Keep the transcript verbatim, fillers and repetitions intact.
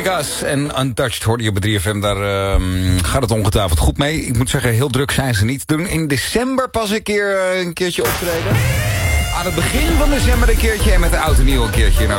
Monica's en Untouched hoorde je op drie F M. Daar uh, gaat het ongetwijfeld goed mee. Ik moet zeggen, heel druk zijn ze niet. Doen in december pas een keer uh, een keertje optreden. Aan het begin van december een keertje en met de oud en nieuw een keertje in